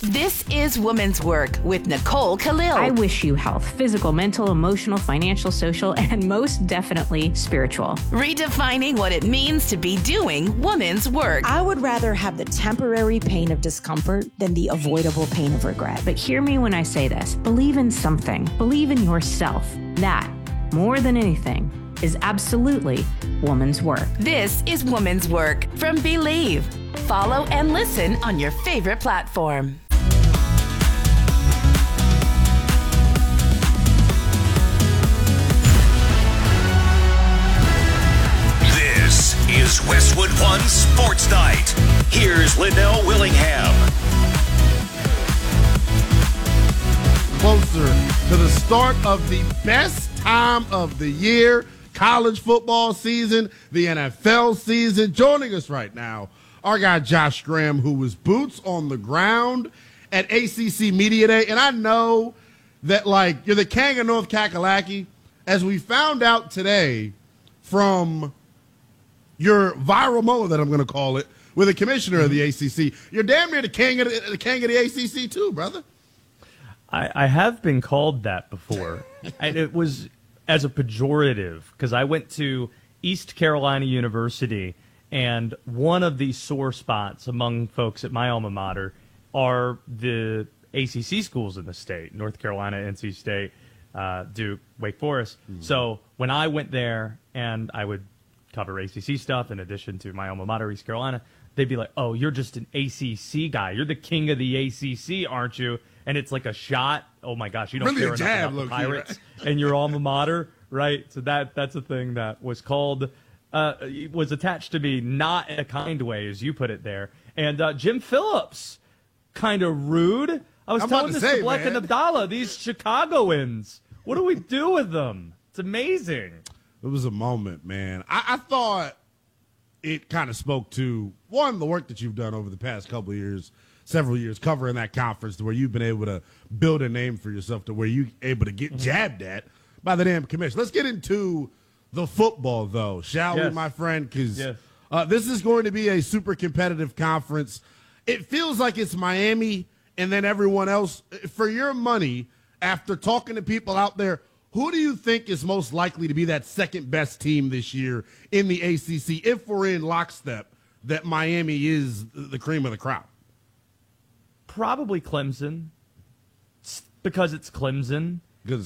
This is Women's Work with Nicole Khalil. I wish you health, physical, mental, emotional, financial, social, and most definitely spiritual. Redefining what it means to be doing women's work. I would rather have the temporary pain of discomfort than the avoidable pain of regret. But hear me when I say this. Believe in something. Believe in yourself. That, more than anything, is absolutely woman's work. This is Women's Work from Believe. Follow and listen on your favorite platform. This is Westwood One Sports Night. Here's Linnell Willingham. Closer to the start of the best time of the year, college football season, the NFL season. Joining us right now, our guy Josh Graham, who was boots on the ground at ACC Media Day. And I know that, like, you're the king of North Kakalaki. As we found out today from your viral moment, that I'm going to call it, with the commissioner of the ACC, you're damn near the king of the ACC too, brother. I have been called that before, and it was as a pejorative because I went to East Carolina University, and one of the sore spots among folks at my alma mater are the ACC schools in the state: North Carolina, NC State, Duke, Wake Forest. So when I went there and I would cover ACC stuff in addition to my alma mater, East Carolina, they'd be like, "Oh, you're just an ACC guy. You're the king of the ACC, aren't you?" And it's like a shot. Oh my gosh, you don't really care enough about the Pirates and your alma mater, right? So that's a thing that was called, was attached to me, not in a kind way, as you put it there. And Jim Phillips, kind of rude. I was telling this to Black and Abdallah, these Chicagoans, what do we do with them? It's amazing. It was a moment, man. I thought it kind of spoke to, one, the work that you've done over the past couple of years, several years, covering that conference, to where you've been able to build a name for yourself, to where you're able to get jabbed at by the damn commission. Let's get into the football, though, shall we, my friend? Because this is going to be a super competitive conference. It feels like it's Miami and then everyone else. For your money, after talking to people out there, who do you think is most likely to be that second-best team this year in the ACC, if we're in lockstep that Miami is the cream of the crop? Probably Clemson, because it's Clemson.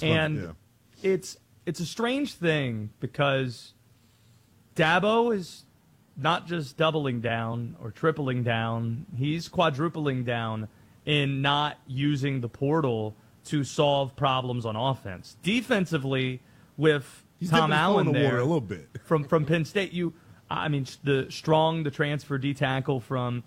It's a strange thing because Dabo is not just doubling down or tripling down. He's quadrupling down in not using the portal to solve problems on offense. Defensively, with Tom Allen there a little bit. from Penn State, the transfer D tackle from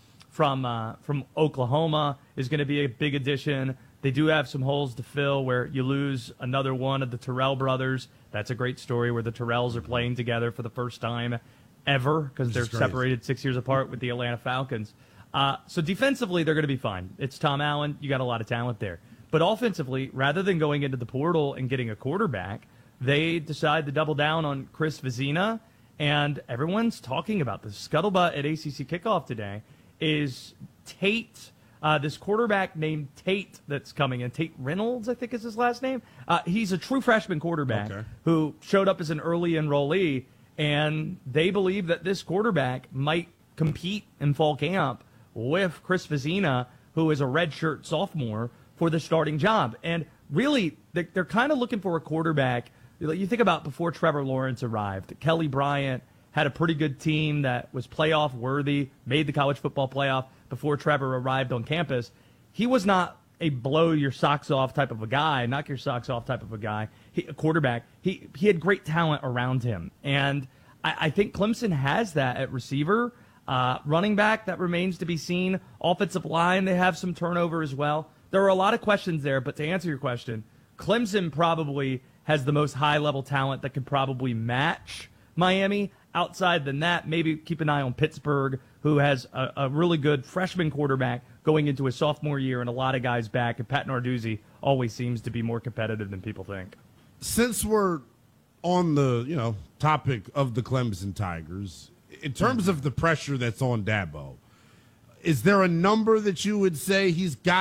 Oklahoma is going to be a big addition. They do have some holes to fill where you lose another one of the Terrell brothers. That's a great story where the Terrells are playing together for the first time ever because they're separated 6 years apart with the Atlanta Falcons. So defensively, they're going to be fine. It's Tom Allen. You got a lot of talent there. But offensively, rather than going into the portal and getting a quarterback, they decide to double down on Chris Vezina. And everyone's talking about the scuttlebutt at ACC kickoff today is Tate, this quarterback named Tate that's coming in. Tate Reynolds, I think is his last name. He's a true freshman quarterback who showed up as an early enrollee, and they believe that this quarterback might compete in fall camp with Chris Vezina, who is a redshirt sophomore, for the starting job. And really, they're kind of looking for a quarterback. You think about before Trevor Lawrence arrived, Kelly Bryant had a pretty good team that was playoff worthy, made the college football playoff before Trevor arrived on campus. He was not a blow your socks off type of a guy, knock your socks off type of a guy, a quarterback. He had great talent around him. And I think Clemson has that at receiver. Running back, that remains to be seen. Offensive line, they have some turnover as well. There are a lot of questions there, but to answer your question, Clemson probably has the most high-level talent that could probably match Miami. Outside than that, maybe keep an eye on Pittsburgh, who has a really good freshman quarterback going into his sophomore year and a lot of guys back. And Pat Narduzzi always seems to be more competitive than people think. Since we're on the topic of the Clemson Tigers, in terms of the pressure that's on Dabo, is there a number that you would say he's got